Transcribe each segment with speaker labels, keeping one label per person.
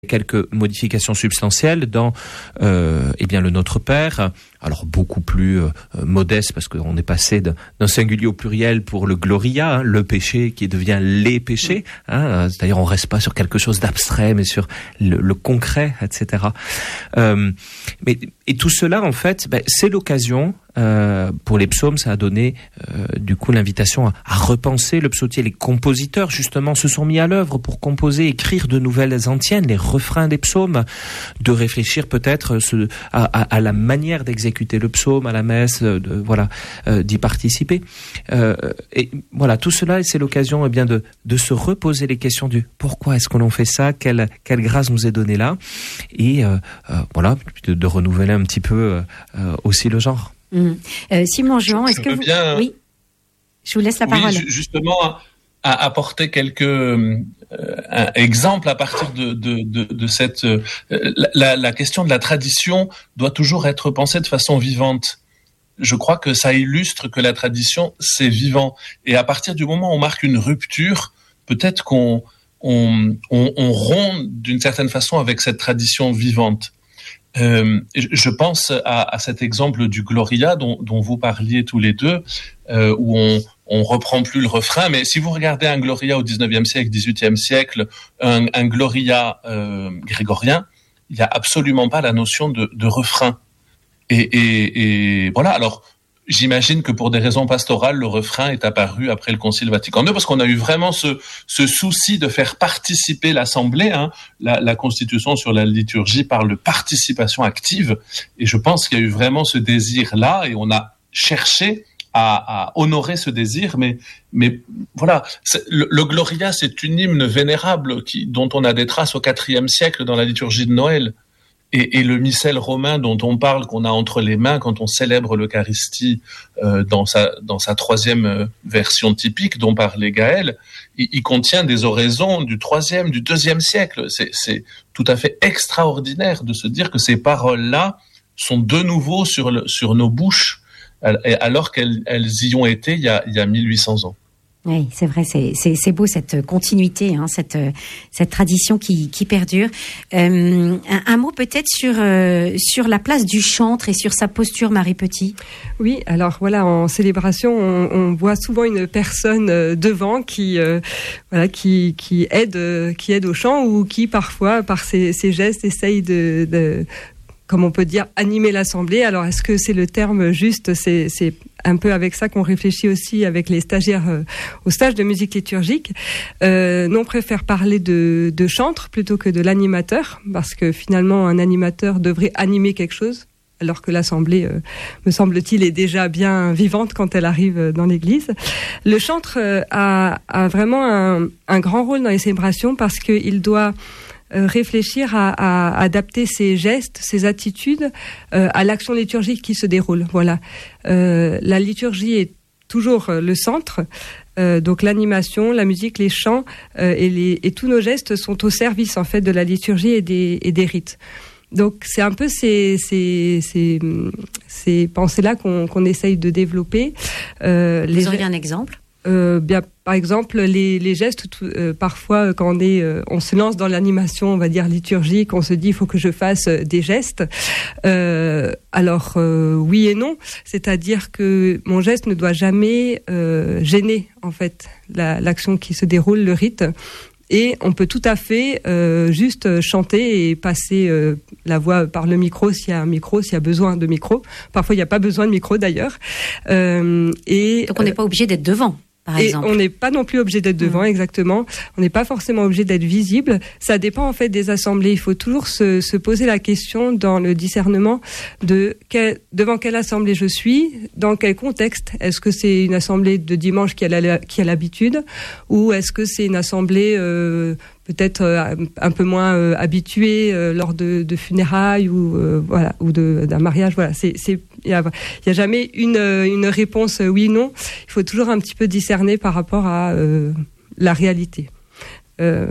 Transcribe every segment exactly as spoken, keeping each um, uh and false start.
Speaker 1: quelques modifications substantielles dans euh, eh bien le Notre Père, alors beaucoup plus euh, modeste parce qu'on est passé d'un, d'un singulier au pluriel pour le Gloria, hein, le péché qui devient les péchés, hein, c'est-à-dire on reste pas sur quelque chose d'abstrait mais sur le, le concret, et cetera. Euh, mais et tout cela en fait, ben, c'est l'occasion. Euh, pour les psaumes, ça a donné euh, du coup l'invitation à, à repenser le psautier. Les compositeurs justement se sont mis à l'œuvre pour composer, écrire de nouvelles antiennes, les refrains des psaumes, de réfléchir peut-être ce, à, à, à la manière d'exécuter le psaume à la messe, de, voilà, euh, d'y participer. Euh, et voilà, tout cela, c'est l'occasion eh bien de, de se reposer les questions du pourquoi est-ce qu'on fait ça, quelle, quelle grâce nous est donnée là, et euh, euh, voilà, de, de renouveler un petit peu euh, aussi le genre.
Speaker 2: Mmh. Euh, Simon Jean, est-ce que vous...
Speaker 3: bien,
Speaker 2: oui, je vous laisse la parole.
Speaker 3: Oui, justement, à, à apporter quelques euh, exemples à partir de, de, de, de cette... Euh, la, la question de la tradition doit toujours être pensée de façon vivante. Je crois que ça illustre que la tradition, c'est vivant. Et à partir du moment où on marque une rupture, peut-être qu'on on, on, on rompt d'une certaine façon avec cette tradition vivante. Euh, je pense à, à cet exemple du Gloria dont, dont vous parliez tous les deux, euh, où on, on reprend plus le refrain. Mais si vous regardez un Gloria au dix-neuvième siècle, dix-huitième siècle, un, un Gloria euh, grégorien, il n'y a absolument pas la notion de, de refrain. Et, et, et voilà. Alors, j'imagine que pour des raisons pastorales, le refrain est apparu après le Concile Vatican deux, parce qu'on a eu vraiment ce, ce souci de faire participer l'Assemblée. Hein. La, la Constitution sur la liturgie parle de participation active, et je pense qu'il y a eu vraiment ce désir-là, et on a cherché à, à honorer ce désir. Mais, mais voilà, le, le Gloria, c'est une hymne vénérable qui, dont on a des traces au quatrième siècle dans la liturgie de Noël. Et, et le missel romain dont on parle, qu'on a entre les mains quand on célèbre l'Eucharistie euh, dans sa dans sa troisième euh, version typique dont parlait Gaël, il, il contient des oraisons du troisième, du deuxième siècle. C'est, c'est tout à fait extraordinaire de se dire que ces paroles-là sont de nouveau sur le, sur nos bouches, alors qu'elles elles y ont été il y a il y a mille huit cents ans.
Speaker 2: Oui, c'est vrai, c'est, c'est, c'est beau cette continuité, hein, cette, cette tradition qui, qui perdure. Euh, un, un mot peut-être sur, euh, sur la place du chantre et sur sa posture, Marie Petit.
Speaker 4: Oui, alors voilà, en célébration, on, on voit souvent une personne devant qui, euh, voilà, qui, qui aide, qui aide au chant, ou qui parfois, par ses, ses gestes, essaye de, de comme on peut dire, animer l'assemblée. Alors, est-ce que c'est le terme juste? C'est, c'est un peu avec ça qu'on réfléchit aussi avec les stagiaires euh, au stage de musique liturgique. Euh, nous, on préfère parler de, de chantre plutôt que de l'animateur, parce que finalement, un animateur devrait animer quelque chose, alors que l'assemblée, euh, me semble-t-il, est déjà bien vivante quand elle arrive dans l'église. Le chantre euh, a, a vraiment un, un grand rôle dans les célébrations, parce qu'il doit réfléchir à, à adapter ses gestes, ses attitudes euh, à l'action liturgique qui se déroule. Voilà. Euh, la liturgie est toujours le centre, euh, donc l'animation, la musique, les chants euh, et, les, et tous nos gestes sont au service en fait de la liturgie et des, et des rites. Donc c'est un peu ces, ces, ces, ces pensées-là qu'on, qu'on essaye de développer.
Speaker 2: Euh, Vous les... auriez un exemple ?
Speaker 4: Euh, bien, par exemple, les, les gestes, tout, euh, parfois, quand on est, euh, on se lance dans l'animation, on va dire liturgique, on se dit, il faut que je fasse des gestes. Euh, alors, euh, oui et non. C'est-à-dire que mon geste ne doit jamais euh, gêner, en fait, la, l'action qui se déroule, le rite. Et on peut tout à fait euh, juste chanter et passer euh, la voix par le micro s'il y a un micro, s'il y a besoin de micro. Parfois, il n'y a pas besoin de micro d'ailleurs. Euh, et
Speaker 2: donc, on n'est pas obligé d'être devant. Par
Speaker 4: et
Speaker 2: exemple.
Speaker 4: on n'est pas non plus obligé d'être devant, mmh. exactement. On n'est pas forcément obligé d'être visible. Ça dépend en fait des assemblées. Il faut toujours se, se poser la question dans le discernement de quel, devant quelle assemblée je suis, dans quel contexte. Est-ce que c'est une assemblée de dimanche qui a, la, qui a l'habitude, ou est-ce que c'est une assemblée euh, peut-être euh, un peu moins euh, habituée euh, lors de, de funérailles ou euh, voilà, ou de, d'un mariage. Voilà, c'est c'est il y a, il y a jamais une une réponse oui non. Il faut toujours un petit peu discerner par rapport à euh, la réalité. Euh,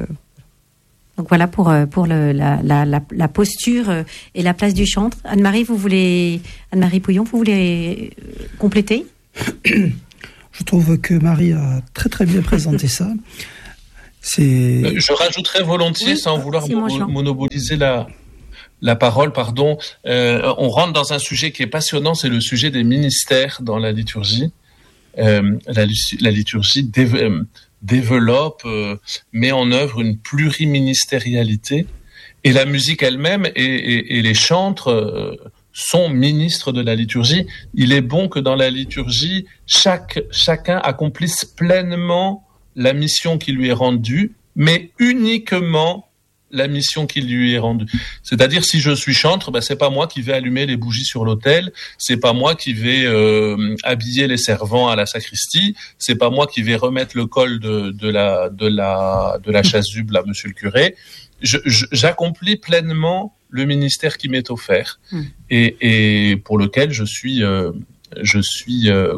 Speaker 2: Donc voilà pour pour le, la, la la la posture et la place du chantre. Anne-Marie, vous voulez Anne-Marie Pouillon, vous voulez compléter?
Speaker 5: Je trouve que Marie a très très bien présenté ça. C'est...
Speaker 3: Je rajouterais volontiers, oui, sans vouloir mo- monopoliser la, la parole, pardon. Euh, on rentre dans un sujet qui est passionnant, c'est le sujet des ministères dans la liturgie. Euh, la, la liturgie dév- euh, développe, euh, met en œuvre une pluriministérialité, et la musique elle-même et, et, et les chantres euh, sont ministres de la liturgie. Il est bon que dans la liturgie, chaque, chacun accomplisse pleinement la mission qui lui est rendue, mais uniquement la mission qui lui est rendue. C'est-à-dire, si je suis chantre, ben, c'est pas moi qui vais allumer les bougies sur l'autel, c'est pas moi qui vais euh, habiller les servants à la sacristie, c'est pas moi qui vais remettre le col de, de la de la de la chasuble à monsieur le curé. Je, je, j'accomplis pleinement le ministère qui m'est offert mmh. et, et pour lequel je suis euh, je suis euh,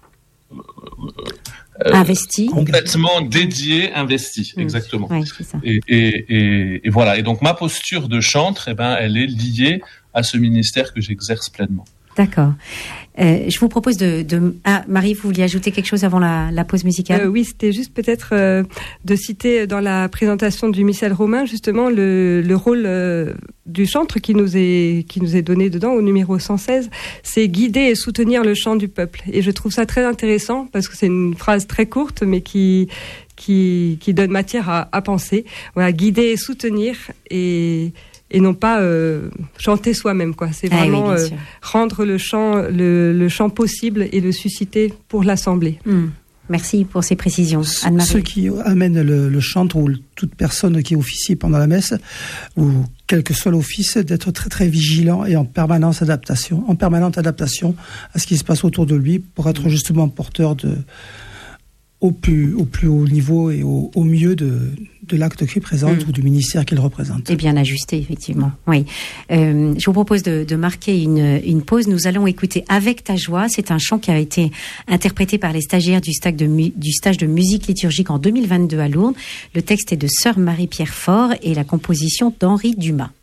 Speaker 2: Euh, investi,
Speaker 3: complètement dédié, investi, mmh. exactement.
Speaker 2: Oui, c'est ça.
Speaker 3: Et, et, et, et voilà. Et donc ma posture de chantre, eh ben, elle est liée à ce ministère que j'exerce pleinement.
Speaker 2: D'accord. Euh, je vous propose de, de... Ah, Marie, vous vouliez ajouter quelque chose avant la, la pause musicale ?
Speaker 4: euh, Oui, c'était juste peut-être euh, de citer dans la présentation du missel romain justement le, le rôle euh, du chantre qui nous est qui nous est donné dedans au numéro cent seize, c'est guider et soutenir le chant du peuple. Et je trouve ça très intéressant parce que c'est une phrase très courte mais qui qui qui donne matière à, à penser. Voilà, guider et soutenir et et non pas euh, chanter soi-même, quoi. C'est vraiment ah oui, euh, rendre le chant, le, le chant possible et le susciter pour l'assemblée.
Speaker 2: Mmh. Merci pour ces précisions, Anne-Marie.
Speaker 5: Ceux qui amènent le, le chantre ou toute personne qui officie pendant la messe, ou quel que soit l'office, d'être très très vigilant et en permanence adaptation, en permanente adaptation à ce qui se passe autour de lui pour être justement porteur de au plus, au plus haut niveau et au, au mieux de, de l'acte qu'il présente mmh. ou du ministère qu'il représente.
Speaker 2: Et bien ajusté, effectivement. Oui. Euh, je vous propose de, de marquer une, une pause. Nous allons écouter Avec ta joie. C'est un chant qui a été interprété par les stagiaires du stage de, mu, du stage de musique liturgique en deux mille vingt-deux à Lourdes. Le texte est de Sœur Marie-Pierre Faure et la composition d'Henri Dumas.